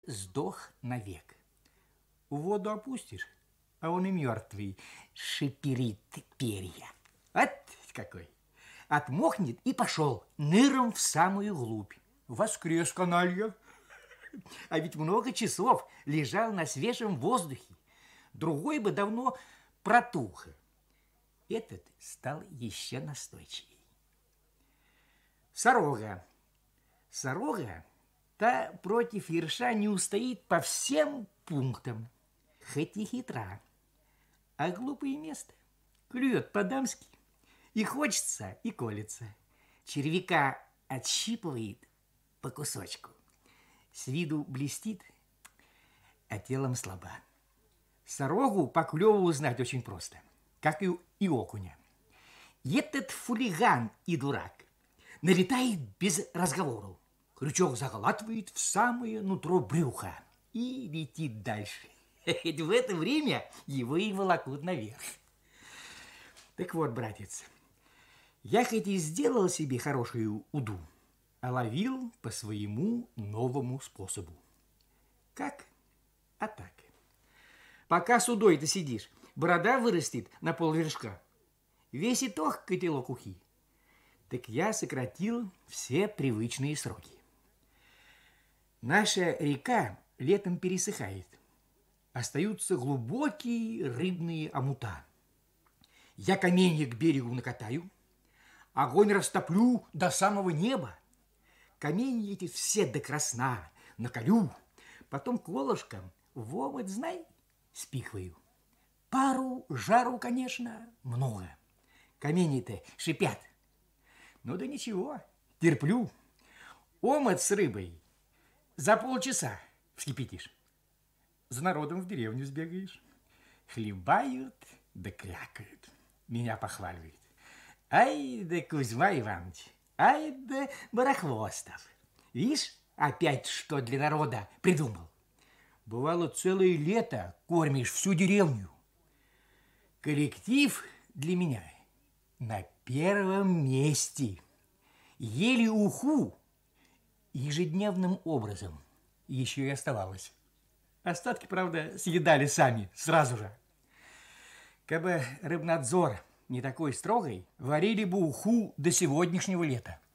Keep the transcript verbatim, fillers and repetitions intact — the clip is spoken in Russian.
сдох навек. В воду опустишь, а он и мертвый шиперит перья. Вот какой! Отмохнет и пошел ныром в самую глубь. Воскрес каналья. А ведь много часов лежал на свежем воздухе. Другой бы давно протух. Этот стал еще настойчивее. Сорога. Сорога, та против ерша не устоит по всем пунктам. Хоть и хитра, а глупое место. Клюет по-дамски. И хочется, и колется. Червяка отщипывает по кусочку. С виду блестит, а телом слаба. Сорогу по клёву узнать очень просто, как и, и окуня. Этот фулиган и дурак налетает без разговору. Крючок заглатывает в самое нутро брюха и летит дальше. В это время его и волокут наверх. Так вот, братец, я хоть и сделал себе хорошую уду, а ловил по своему новому способу. Как? А так. Пока с удой ты сидишь, борода вырастет на полвершка. Весь итог котелок ухи. Так я сократил все привычные сроки. Наша река летом пересыхает. Остаются глубокие рыбные омута. Я каменья к берегу накатаю, огонь растоплю до самого неба. Каменья эти все до красна наколю, потом колышком в омут, знай, спихиваю. Пару жару, конечно, много. Каменья-то шипят. Ну да ничего, терплю. Омут с рыбой за полчаса вскипятишь. За народом в деревню сбегаешь. Хлебают да крякают. Меня похваливают. Ай да Кузьма Иванович, ай да Барахвостов. Видишь, опять что для народа придумал. Бывало, целое лето кормишь всю деревню. Коллектив для меня на первом месте. Ели уху ежедневным образом. Еще и оставалось. Остатки, правда, съедали сами сразу же. Кабы рыбнадзор не такой строгий, варили бы уху до сегодняшнего лета.